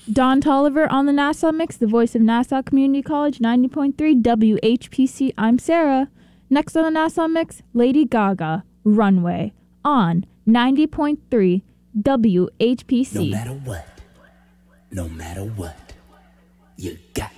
Don Tolliver on the Nassau Mix, the voice of Nassau Community College, 90.3 WHPC. I'm Sarah. Next on the Nassau Mix, Lady Gaga, Runway, on 90.3 WHPC. No matter what, you got